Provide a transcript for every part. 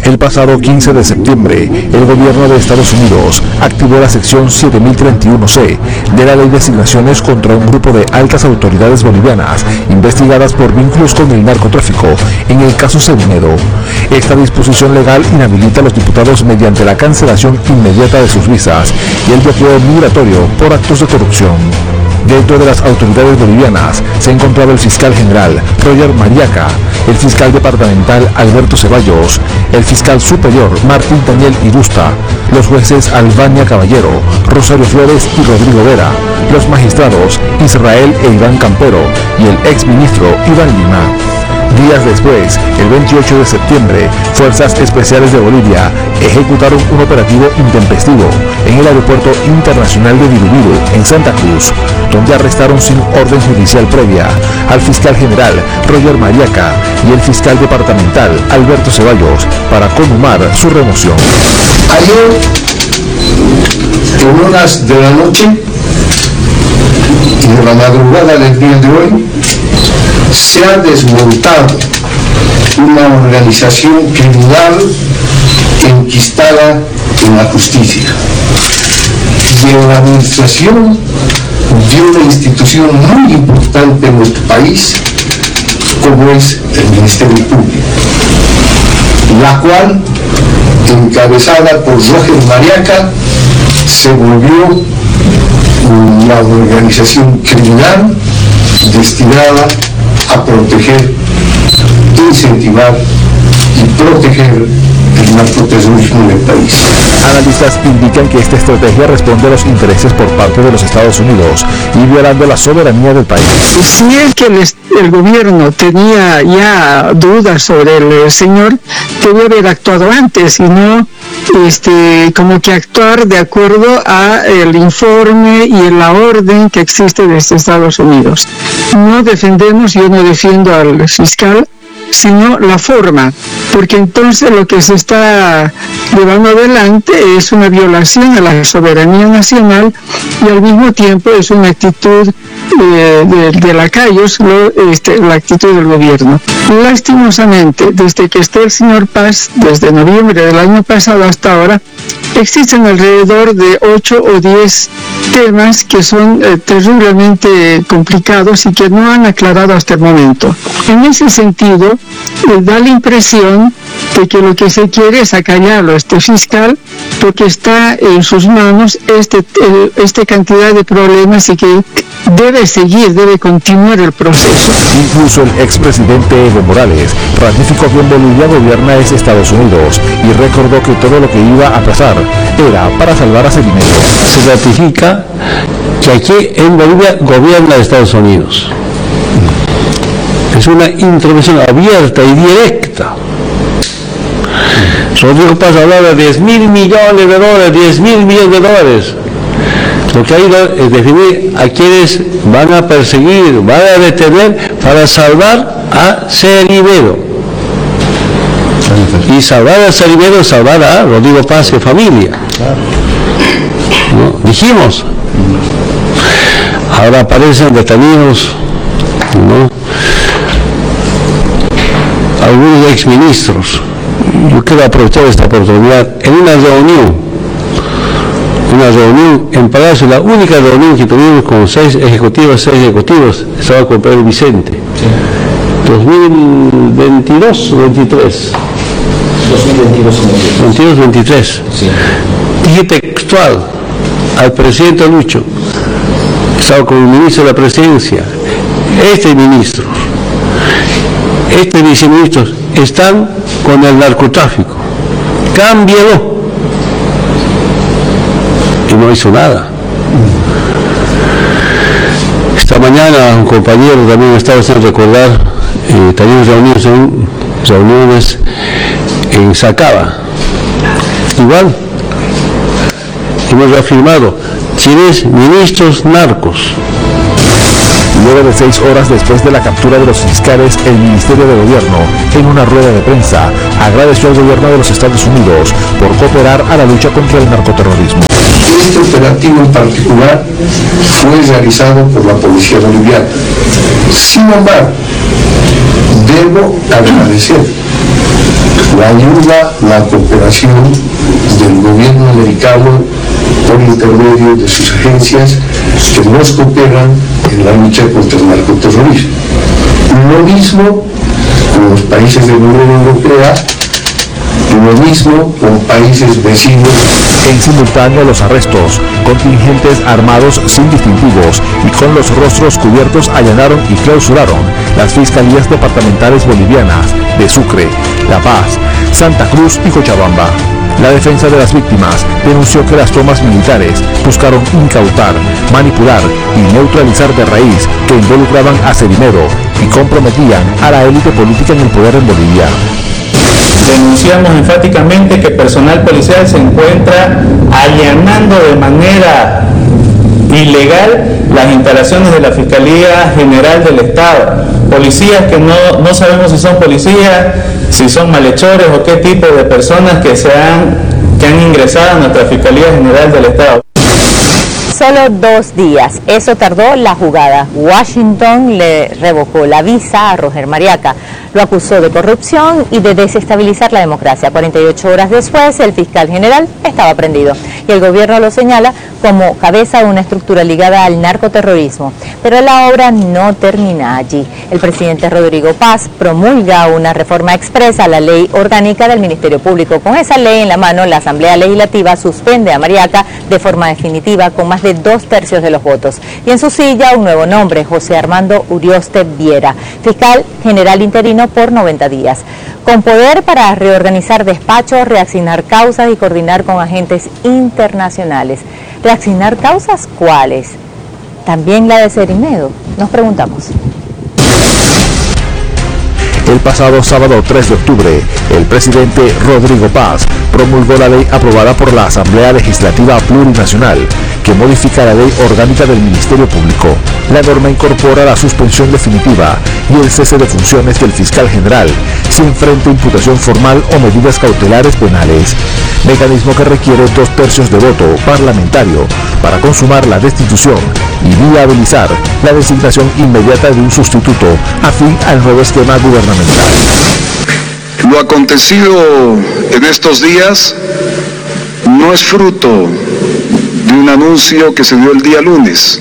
El pasado 15 de septiembre, el gobierno de Estados Unidos activó la sección 7031C de la Ley de Asignaciones contra un grupo de altas autoridades bolivianas investigadas por vínculos con el narcotráfico en el caso Cevinedo. Esta disposición legal inhabilita a los diputados mediante la cancelación inmediata de sus visas y el bloqueo migratorio por actos de corrupción. Dentro de las autoridades bolivianas se encontraba el fiscal general Roger Mariaca, el fiscal departamental Alberto Ceballos, el fiscal superior Martín Daniel Irusta, los jueces Albania Caballero, Rosario Flores y Rodrigo Vera, los magistrados Israel e Iván Campero y el exministro Iván Lima. Días después, el 28 de septiembre, Fuerzas Especiales de Bolivia ejecutaron un operativo intempestivo en el Aeropuerto Internacional de Virubiru, en Santa Cruz, donde arrestaron sin orden judicial previa al fiscal general Roger Mariaca y el fiscal departamental Alberto Ceballos para conhumar su remoción. Ayer, en horas de la noche y de la madrugada del día de hoy, se ha desmontado una organización criminal enquistada en la justicia y en la administración de una institución muy importante en nuestro país, como es el Ministerio Público, la cual, encabezada por Roger Mariaca, se volvió una organización criminal destinada a proteger, incentivar y proteger el narcoterrorismo del país. Analistas indican que esta estrategia responde a los intereses por parte de los Estados Unidos y violando la soberanía del país. Si es que el gobierno tenía ya dudas sobre el señor, debió haber actuado antes y no como que actuar de acuerdo a el informe y la orden que existe desde Estados Unidos. No defendemos, yo no defiendo al fiscal, sino la forma, porque entonces lo que se está llevando adelante es una violación a la soberanía nacional y al mismo tiempo es una actitud de lacayos, la actitud del gobierno. Lastimosamente, desde que está el señor Paz, desde noviembre del año pasado hasta ahora, existen alrededor de 8 o 10 temas que son terriblemente complicados y que no han aclarado hasta el momento. En ese sentido, da la impresión de que lo que se quiere es acallarlo a este fiscal porque está en sus manos esta cantidad de problemas y que debe continuar el proceso. Incluso el expresidente Evo Morales ratificó que en Bolivia gobierna es Estados Unidos y recordó que todo lo que iba a pasar era para salvar a Cevinedo. Se ratifica que aquí en Bolivia gobierna Estados Unidos. Es una intervención abierta y directa. Rodrigo Paz hablaba de 10.000 millones de dólares, 10.000 millones de dólares. Lo que ha ido es definir a quienes van a perseguir, van a detener para salvar a Cevinedo. Y salvar a Cevinedo es salvar a Rodrigo Paz y familia. ¿No? Dijimos. Ahora aparecen detenidos, ¿no?, algunos exministros. Yo quiero aprovechar esta oportunidad en una reunión en Palacio, la única reunión que tuvimos con 6 ejecutivos, estaba con Pedro Vicente. Sí. 2022 o 23. 2022-23. Sí. Dije textual al presidente Lucho, estaba con el ministro de la Presidencia, este viceministros están con el narcotráfico, cámbielo. Y no hizo nada. Esta mañana un compañero también estaba haciendo recordar, también reuniones en Sacaba. Igual, hemos reafirmado, tienes ministros narcos. Luego de 6 horas después de la captura de los fiscales, el Ministerio de Gobierno, en una rueda de prensa, agradeció al gobierno de los Estados Unidos por cooperar a la lucha contra el narcoterrorismo. Este operativo en particular fue realizado por la policía boliviana. Sin embargo, debo agradecer la ayuda, la cooperación del gobierno americano por intermedio de sus agencias que nos cooperan en la lucha contra el narcoterrorismo. Lo mismo con los países de la Unión Europea, lo mismo con países vecinos. En simultáneo a los arrestos, contingentes armados sin distintivos y con los rostros cubiertos allanaron y clausuraron las fiscalías departamentales bolivianas de Sucre, La Paz, Santa Cruz y Cochabamba. La defensa de las víctimas denunció que las tomas militares buscaron incautar, manipular y neutralizar de raíz que involucraban a Sedimero y comprometían a la élite política en el poder en Bolivia. Denunciamos enfáticamente que personal policial se encuentra allanando de manera ilegal las instalaciones de la Fiscalía General del Estado. Policías que no sabemos si son policías, si son malhechores o qué tipo de personas que han ingresado a nuestra Fiscalía General del Estado. Solo 2 días, eso tardó la jugada. Washington le revocó la visa a Roger Mariaca, lo acusó de corrupción y de desestabilizar la democracia. 48 horas después, el fiscal general estaba prendido y el gobierno lo señala como cabeza de una estructura ligada al narcoterrorismo. Pero la obra no termina allí. El presidente Rodrigo Paz promulga una reforma expresa a la ley orgánica del Ministerio Público. Con esa ley en la mano, la Asamblea Legislativa suspende a Mariaca de forma definitiva con más de 2/3 de los votos. Y en su silla un nuevo nombre, José Armando Urioste Viera, fiscal general interino por 90 días, con poder para reorganizar despachos, reasignar causas y coordinar con agentes internacionales. ¿Reasignar causas cuáles? ¿También la de Sedimero? Nos preguntamos. El pasado sábado 3 de octubre, el presidente Rodrigo Paz promulgó la ley aprobada por la Asamblea Legislativa Plurinacional, que modifica la ley orgánica del Ministerio Público. La norma incorpora la suspensión definitiva y el cese de funciones del fiscal general, si enfrenta imputación formal o medidas cautelares penales, mecanismo que requiere 2/3 de voto parlamentario para consumar la destitución y viabilizar la designación inmediata de un sustituto afín al nuevo esquema gubernamental. Lo acontecido en estos días no es fruto de un anuncio que se dio el día lunes.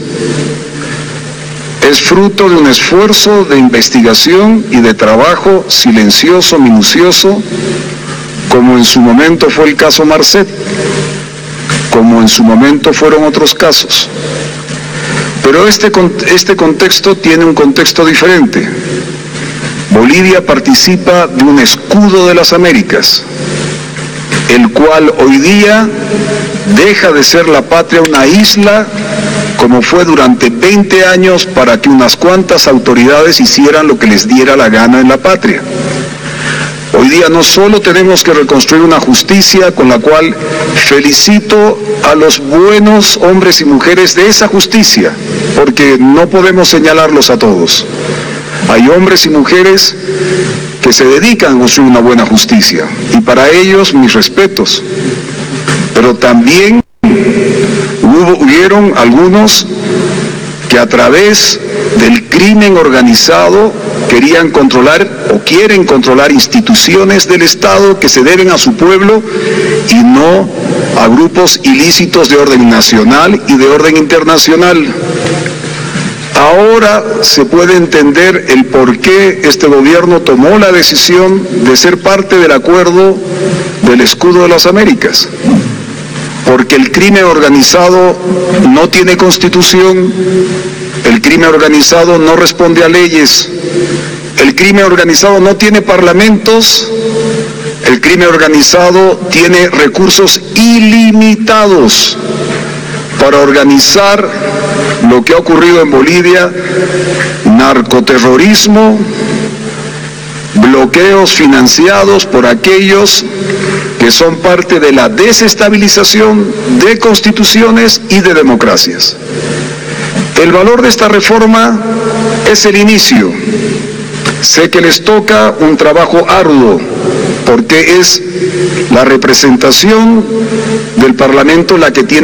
Es fruto de un esfuerzo de investigación y de trabajo silencioso, minucioso, como en su momento fue el caso Marcet, como en su momento fueron otros casos. Pero este contexto tiene un contexto diferente. Bolivia participa de un escudo de las Américas, el cual hoy día deja de ser la patria una isla, como fue durante 20 años para que unas cuantas autoridades hicieran lo que les diera la gana en la patria. Hoy día no solo tenemos que reconstruir una justicia con la cual felicito a los buenos hombres y mujeres de esa justicia, porque no podemos señalarlos a todos. Hay hombres y mujeres que se dedican a construir una buena justicia y para ellos mis respetos. Pero también hubieron algunos que a través del crimen organizado querían controlar o quieren controlar instituciones del Estado que se deben a su pueblo y no a grupos ilícitos de orden nacional y de orden internacional. Ahora se puede entender el por qué este gobierno tomó la decisión de ser parte del acuerdo del escudo de las Américas. Porque el crimen organizado no tiene constitución, el crimen organizado no responde a leyes, el crimen organizado no tiene parlamentos, el crimen organizado tiene recursos ilimitados para organizar lo que ha ocurrido en Bolivia: narcoterrorismo, bloqueos financiados por aquellos que son parte de la desestabilización de constituciones y de democracias. El valor de esta reforma es el inicio. Sé que les toca un trabajo arduo, porque es la representación del Parlamento la que tiene